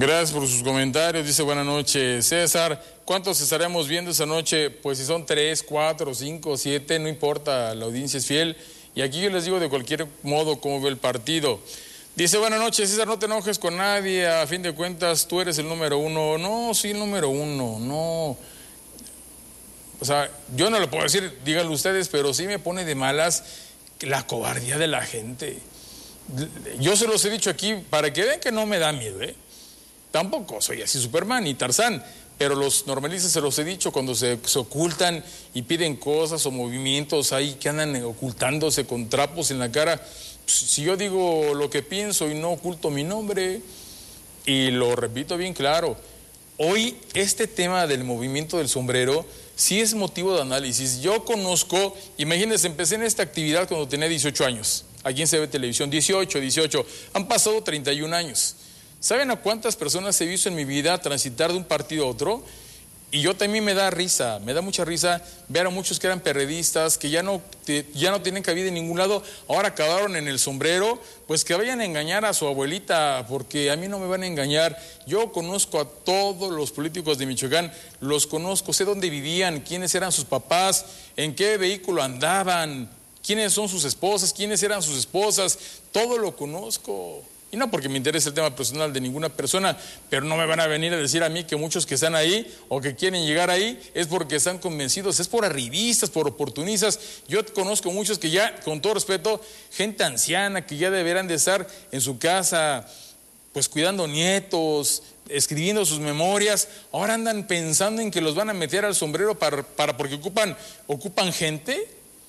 Gracias por sus comentarios. Dice, buenas noches, César. ¿Cuántos estaremos viendo esa noche? Pues si son 3, 4, 5, 7, no importa, la audiencia es fiel. Y aquí yo les digo de cualquier modo cómo ve el partido. Dice, buenas noches, César, no te enojes con nadie, a fin de cuentas tú eres el número uno. No, sí, el número uno, no. O sea, yo no lo puedo decir, díganlo ustedes, pero sí me pone de malas la cobardía de la gente. Yo se los he dicho aquí para que vean que no me da miedo, ¿eh? Tampoco soy así Superman ni Tarzán, pero los normalistas se los he dicho cuando se ocultan y piden cosas o movimientos ahí que andan ocultándose con trapos en la cara. Si yo digo lo que pienso y no oculto mi nombre, y lo repito bien claro, hoy este tema del movimiento del sombrero sí es motivo de análisis. Yo conozco, imagínense, empecé en esta actividad cuando tenía 18 años, aquí en CB Televisión, 18, han pasado 31 años. ¿Saben a cuántas personas he visto en mi vida transitar de un partido a otro? Y yo también me da risa, me da mucha risa ver a muchos que eran perredistas, que ya no tienen cabida en ningún lado, ahora acabaron en el sombrero, pues que vayan a engañar a su abuelita, porque a mí no me van a engañar. Yo conozco a todos los políticos de Michoacán, los conozco, sé dónde vivían, quiénes eran sus papás, en qué vehículo andaban, quiénes son sus esposas, quiénes eran sus esposas, todo lo conozco. Y no porque me interese el tema personal de ninguna persona, pero no me van a venir a decir a mí que muchos que están ahí o que quieren llegar ahí es porque están convencidos, es por arribistas, por oportunistas. Yo conozco muchos que ya, con todo respeto, gente anciana que ya deberán de estar en su casa, pues cuidando nietos, escribiendo sus memorias, ahora andan pensando en que los van a meter al sombrero porque ocupan gente.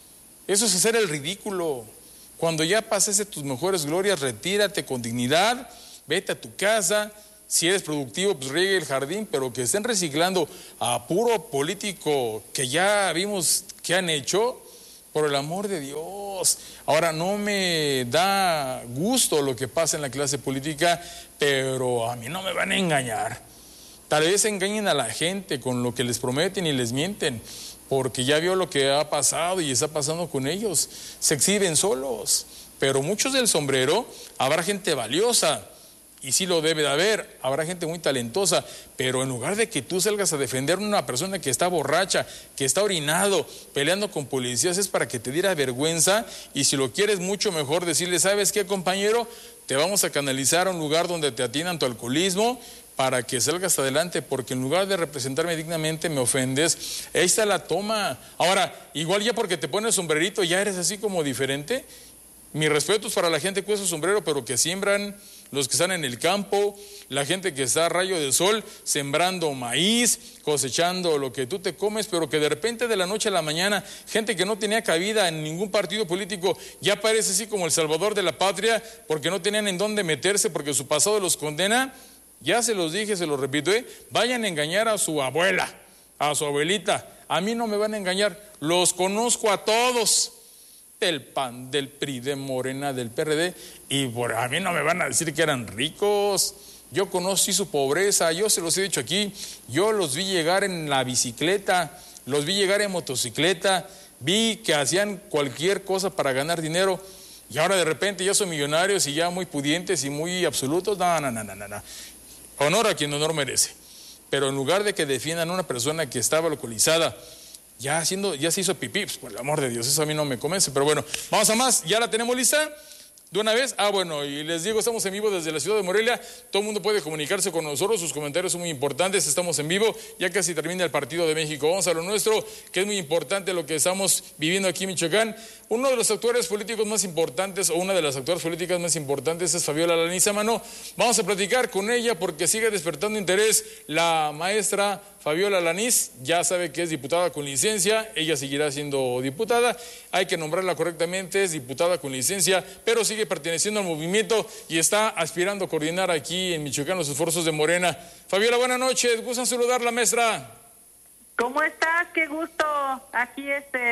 Eso es hacer el ridículo. Cuando ya pases tus mejores glorias, retírate con dignidad, vete a tu casa, si eres productivo, pues riegue el jardín, pero que estén reciclando a puro político que ya vimos que han hecho, por el amor de Dios. Ahora, no me da gusto lo que pasa en la clase política, pero a mí no me van a engañar. Tal vez engañen a la gente con lo que les prometen y les mienten, porque ya vio lo que ha pasado y está pasando con ellos. Se exhiben solos, pero muchos del sombrero, habrá gente valiosa, y sí lo debe de haber, habrá gente muy talentosa, pero en lugar de que tú salgas a defender a una persona que está borracha, que está orinado, peleando con policías, es para que te diera vergüenza, y si lo quieres mucho mejor decirle, ¿sabes qué, compañero? Te vamos a canalizar a un lugar donde te atiendan tu alcoholismo, para que salgas adelante, porque en lugar de representarme dignamente me ofendes. Ahí está la toma. Ahora, igual ya porque te pones sombrerito ya eres así como diferente. Mis respetos para la gente que usa sombrero, pero que siembran, los que están en el campo, la gente que está a rayo de sol, sembrando maíz, cosechando lo que tú te comes, pero que de repente de la noche a la mañana, gente que no tenía cabida en ningún partido político, ya parece así como el salvador de la patria, porque no tenían en dónde meterse, porque su pasado los condena. Ya se los dije, se los repito, vayan a engañar a su abuela, a su abuelita. A mí no me van a engañar, los conozco a todos, del PAN, del PRI, de Morena, del PRD, y a mí no me van a decir que eran ricos. Yo conocí su pobreza, yo se los he dicho aquí, yo los vi llegar en la bicicleta, los vi llegar en motocicleta, vi que hacían cualquier cosa para ganar dinero, y ahora de repente ya son millonarios y ya muy pudientes y muy absolutos. No. Honor a quien honor merece, pero en lugar de que defiendan a una persona que estaba alcoholizada, ya se hizo pipí, pues, por el amor de Dios, eso a mí no me convence. Pero bueno, vamos a más, ¿ya la tenemos lista? ¿De una vez? Bueno, y les digo, estamos en vivo desde la ciudad de Morelia, todo el mundo puede comunicarse con nosotros, sus comentarios son muy importantes, estamos en vivo, ya casi termina el partido de México. Vamos a lo nuestro, que es muy importante lo que estamos viviendo aquí en Michoacán. Uno de los actores políticos más importantes, o una de las actores políticas más importantes, es Fabiola Alanís Sámano. Vamos a platicar con ella porque sigue despertando interés la maestra Fabiola Alanís. Ya sabe que es diputada con licencia, ella seguirá siendo diputada, hay que nombrarla correctamente, es diputada con licencia, pero sigue perteneciendo al movimiento y está aspirando a coordinar aquí en Michoacán los esfuerzos de Morena. Fabiola, buenas noches, gustan saludarla, maestra. ¿Cómo estás? Qué gusto, aquí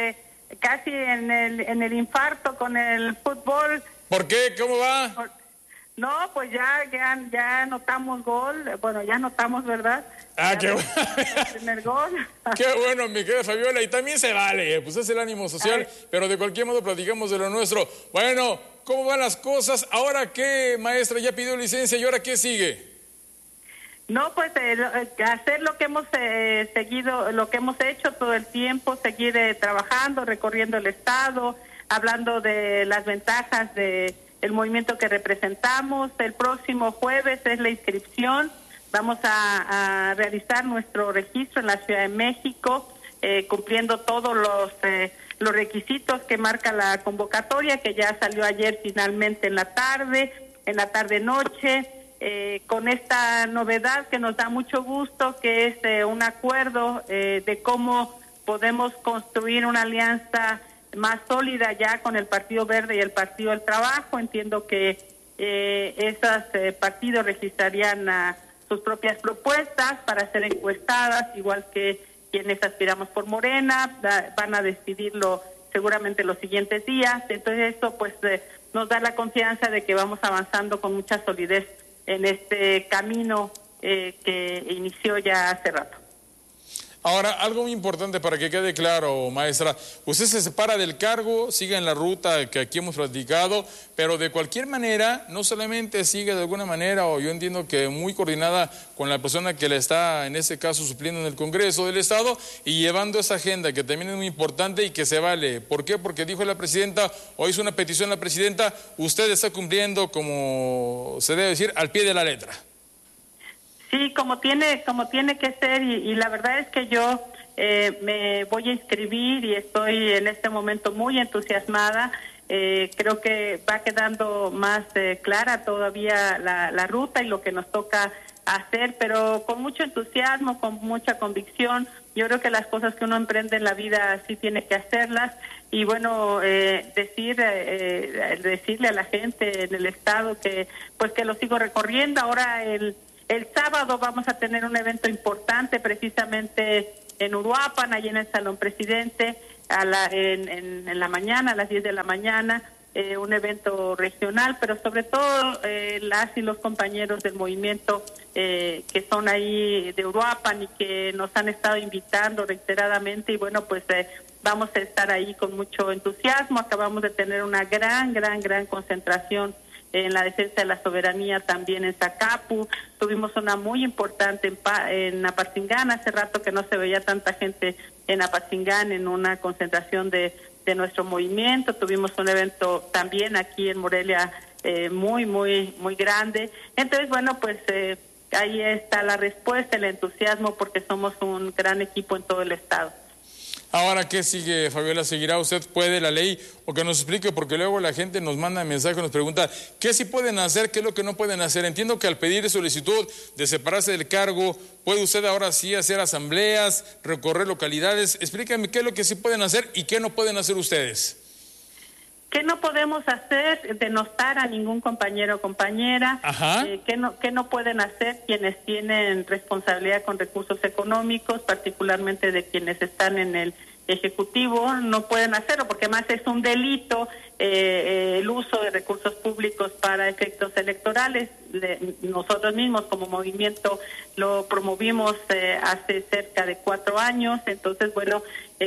casi en el infarto con el fútbol. ¿Por qué? ¿Cómo va? No, pues ya anotamos gol, bueno, ya anotamos, ¿verdad? Qué bueno. El primer gol. Qué bueno, mi querida Fabiola, y también se vale, pues es el ánimo social, pero de cualquier modo platicamos de lo nuestro. Bueno, ¿cómo van las cosas? ¿Ahora qué, maestra? Ya pidió licencia, ¿y ahora qué sigue? No, pues hacer lo que hemos seguido, lo que hemos hecho todo el tiempo, seguir trabajando, recorriendo el estado, hablando de las ventajas de el movimiento que representamos. El próximo jueves es la inscripción. Vamos a realizar nuestro registro en la Ciudad de México, cumpliendo todos los requisitos que marca la convocatoria, que ya salió ayer finalmente en la tarde-noche. Con esta novedad que nos da mucho gusto, que es un acuerdo de cómo podemos construir una alianza más sólida ya con el Partido Verde y el Partido del Trabajo. Entiendo que esos partidos registrarían sus propias propuestas para ser encuestadas, igual que quienes aspiramos por Morena, van a decidirlo seguramente los siguientes días. Entonces esto pues nos da la confianza de que vamos avanzando con mucha solidez en este camino que inició ya hace rato. Ahora, algo muy importante para que quede claro, maestra, usted se separa del cargo, sigue en la ruta que aquí hemos platicado, pero de cualquier manera, no solamente sigue de alguna manera, o yo entiendo que muy coordinada con la persona que le está, en este caso, supliendo en el Congreso del Estado, y llevando esa agenda que también es muy importante y que se vale. ¿Por qué? Porque dijo la presidenta, o hizo una petición la presidenta, usted está cumpliendo, como se debe decir, al pie de la letra. Sí, como tiene que ser, y la verdad es que yo me voy a inscribir y estoy en este momento muy entusiasmada. Creo que va quedando más clara todavía la ruta y lo que nos toca hacer, pero con mucho entusiasmo, con mucha convicción. Yo creo que las cosas que uno emprende en la vida sí tiene que hacerlas, y bueno, decirle a la gente en el estado que pues que lo sigo recorriendo. Ahora el sábado vamos a tener un evento importante precisamente en Uruapan, allí en el Salón Presidente, en la mañana, a las 10 de la mañana, un evento regional, pero sobre todo las y los compañeros del movimiento que son ahí de Uruapan y que nos han estado invitando reiteradamente, y bueno, pues vamos a estar ahí con mucho entusiasmo. Acabamos de tener una gran concentración en la defensa de la soberanía también en Zacapu. Tuvimos una muy importante en Apatzingán, hace rato que no se veía tanta gente en Apatzingán en una concentración de nuestro movimiento. Tuvimos un evento también aquí en Morelia muy grande. Entonces, bueno, pues ahí está la respuesta, el entusiasmo, porque somos un gran equipo en todo el estado. Ahora, ¿qué sigue, Fabiola? ¿Seguirá usted? ¿Puede la ley? O que nos explique, porque luego la gente nos manda mensajes, nos pregunta, ¿qué sí pueden hacer? ¿Qué es lo que no pueden hacer? Entiendo que al pedir solicitud de separarse del cargo, ¿puede usted ahora sí hacer asambleas, recorrer localidades? Explíqueme qué es lo que sí pueden hacer y qué no pueden hacer ustedes. ¿Qué no podemos hacer? Denostar a ningún compañero o compañera. ¿Qué no pueden hacer quienes tienen responsabilidad con recursos económicos, particularmente de quienes están en el Ejecutivo? No pueden hacerlo porque además es un delito el uso de recursos públicos para efectos electorales. Nosotros mismos como movimiento lo promovimos hace cerca de 4 años. Entonces, bueno,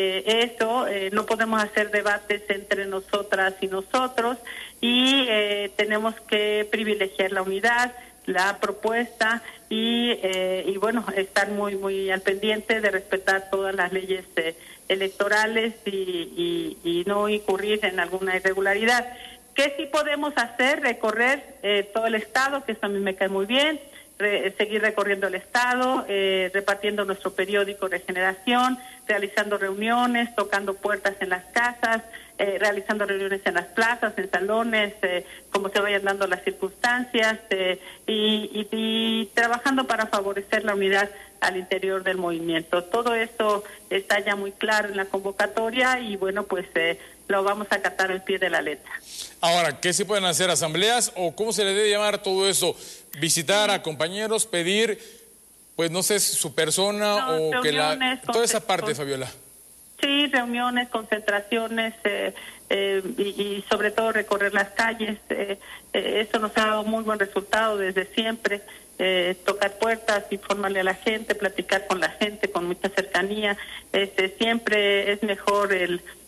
no podemos hacer debates entre nosotras y nosotros, y tenemos que privilegiar la unidad, la propuesta, y bueno, estar muy al pendiente de respetar todas las leyes electorales y no incurrir en alguna irregularidad. ¿Qué sí podemos hacer? Recorrer todo el estado, que eso a mí me cae muy bien. Seguir recorriendo el estado, repartiendo nuestro periódico Regeneración, realizando reuniones, tocando puertas en las casas, realizando reuniones en las plazas, en salones, como se vayan dando las circunstancias, y trabajando para favorecer la unidad al interior del movimiento. Todo esto está ya muy claro en la convocatoria, y bueno, pues lo vamos a acatar al pie de la letra. Ahora, ¿qué sí pueden hacer? ¿Asambleas o cómo se le debe llamar todo eso? ¿Visitar a compañeros, pedir, pues no sé, su persona o que toda esa parte, Fabiola? Sí, reuniones, concentraciones y sobre todo recorrer las calles. Eso nos ha dado muy buen resultado desde siempre. Tocar puertas, informarle a la gente, platicar con la gente con mucha cercanía. Siempre es mejor el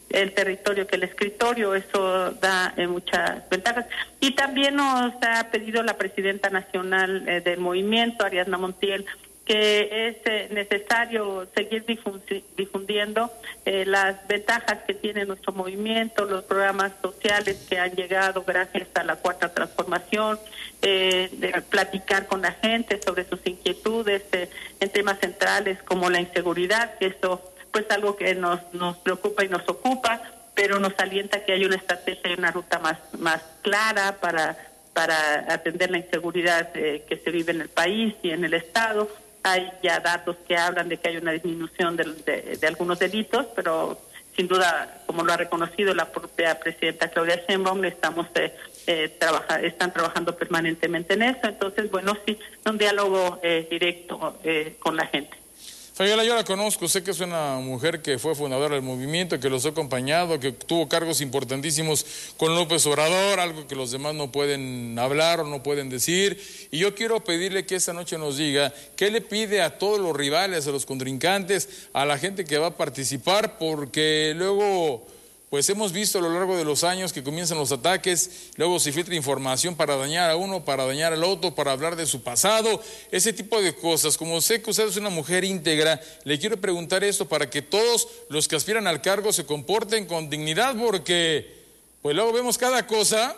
el territorio que el escritorio. Eso da muchas ventajas. Y también nos ha pedido la presidenta nacional del movimiento, Ariadna Montiel, que es necesario seguir difundiendo las ventajas que tiene nuestro movimiento, los programas sociales que han llegado gracias a la Cuarta Transformación, de platicar con la gente sobre sus inquietudes en temas centrales como la inseguridad, que eso pues algo que nos preocupa y nos ocupa, pero nos alienta que haya una estrategia y una ruta más clara para atender la inseguridad que se vive en el país y en el Estado. Hay ya datos que hablan de que hay una disminución de algunos delitos, pero sin duda, como lo ha reconocido la propia presidenta Claudia Sheinbaum, están trabajando permanentemente en eso. Entonces, bueno, sí, un diálogo directo con la gente. Fabiola, yo la conozco, sé que es una mujer que fue fundadora del movimiento, que los ha acompañado, que tuvo cargos importantísimos con López Obrador, algo que los demás no pueden hablar o no pueden decir, y yo quiero pedirle que esta noche nos diga qué le pide a todos los rivales, a los contrincantes, a la gente que va a participar, porque luego pues hemos visto a lo largo de los años que comienzan los ataques, luego se filtra información para dañar a uno, para dañar al otro, para hablar de su pasado, ese tipo de cosas. Como sé que usted es una mujer íntegra, le quiero preguntar esto para que todos los que aspiran al cargo se comporten con dignidad, porque pues luego vemos cada cosa.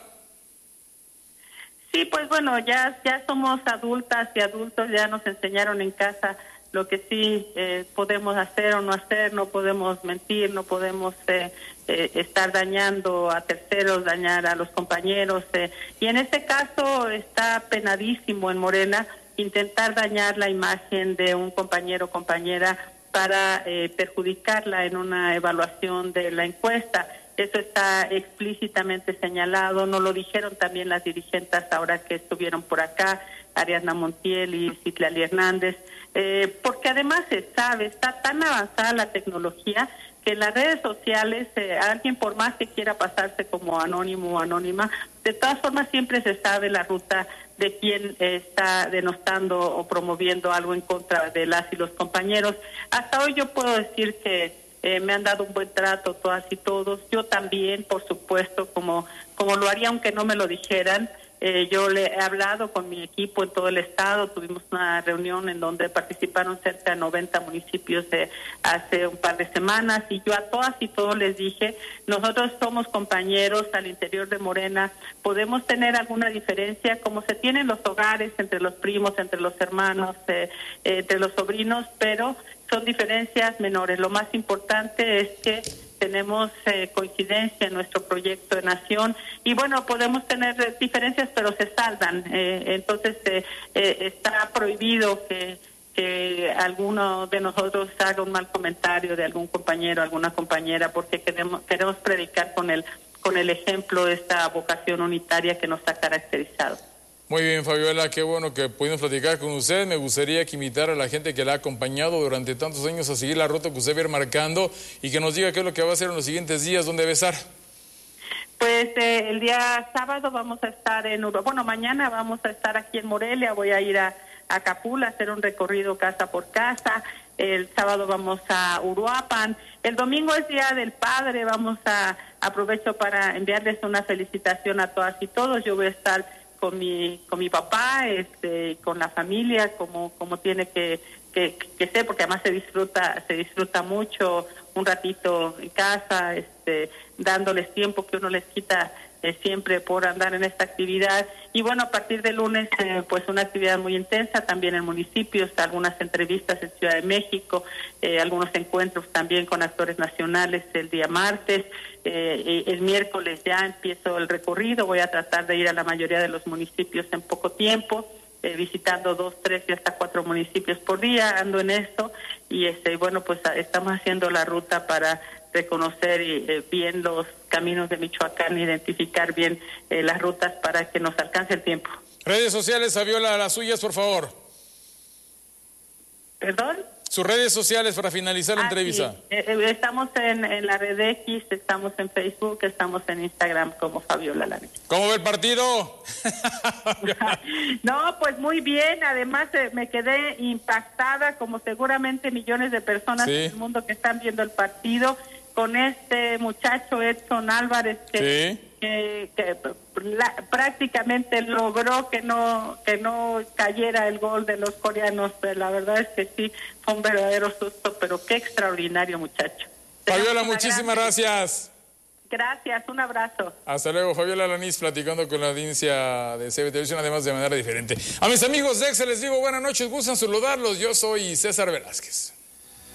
Sí, pues bueno, ya somos adultas y adultos, ya nos enseñaron en casa lo que sí podemos hacer o no hacer, no podemos mentir, no podemos estar dañando a terceros, dañar a los compañeros. Y en este caso está penadísimo en Morena intentar dañar la imagen de un compañero o compañera para perjudicarla en una evaluación de la encuesta. Eso está explícitamente señalado, no lo dijeron también las dirigentes ahora que estuvieron por acá, Ariadna Montiel y Citlali Hernández, porque además se sabe, está tan avanzada la tecnología que en las redes sociales, alguien por más que quiera pasarse como anónimo o anónima, de todas formas siempre se sabe la ruta de quién está denostando o promoviendo algo en contra de las y los compañeros. Hasta hoy yo puedo decir que me han dado un buen trato todas y todos. Yo también, por supuesto, como lo haría aunque no me lo dijeran. Yo le he hablado con mi equipo en todo el estado, tuvimos una reunión en donde participaron cerca de 90 municipios hace un par de semanas, y yo a todas y todos les dije, nosotros somos compañeros al interior de Morena, podemos tener alguna diferencia como se tiene en los hogares, entre los primos, entre los hermanos, entre los sobrinos, pero son diferencias menores. Lo más importante es que tenemos coincidencia en nuestro proyecto de nación, y bueno, podemos tener diferencias pero se saldan, entonces está prohibido que alguno de nosotros haga un mal comentario de algún compañero, alguna compañera, porque queremos predicar con el ejemplo de esta vocación unitaria que nos ha caracterizado. Muy bien, Fabiola, qué bueno que pudimos platicar con usted. Me gustaría que invitara a la gente que la ha acompañado durante tantos años a seguir la ruta que usted viene marcando y que nos diga qué es lo que va a hacer en los siguientes días, dónde va a estar. Pues el día sábado vamos a estar mañana vamos a estar aquí en Morelia, voy a ir a Capula a hacer un recorrido casa por casa, el sábado vamos a Uruapan, el domingo es Día del Padre, aprovecho para enviarles una felicitación a todas y todos. Yo voy a estar con mi papá, con la familia, como tiene que ser, porque además se disfruta mucho un ratito en casa, dándoles tiempo que uno les quita siempre por andar en esta actividad. Y bueno, a partir del lunes, pues una actividad muy intensa también en municipios, algunas entrevistas en Ciudad de México, algunos encuentros también con actores nacionales el día martes. El miércoles ya empiezo el recorrido, voy a tratar de ir a la mayoría de los municipios en poco tiempo, visitando 2, 3 y hasta 4 municipios por día, ando en esto, y bueno, pues estamos haciendo la ruta para reconocer bien los caminos de Michoacán, identificar bien las rutas para que nos alcance el tiempo. Redes sociales, Fabiola, las suyas, por favor. ¿Perdón? Sus redes sociales para finalizar la entrevista. Sí. Estamos en la red X, estamos en Facebook, estamos en Instagram como Fabiola Lavilla. ¿Cómo ve el partido? No, pues muy bien, además me quedé impactada, como seguramente millones de personas en el mundo que están viendo el partido, con este muchacho Edson Álvarez que prácticamente logró que no cayera el gol de los coreanos. La verdad es que sí, fue un verdadero susto, pero qué extraordinario muchacho. Fabiola, muchísimas gracias. Gracias, un abrazo. Hasta luego, Fabiola Alanís, platicando con la audiencia de CB Televisión, además de manera diferente. A mis amigos de Exa les digo buenas noches, gustan saludarlos. Yo soy César Velázquez.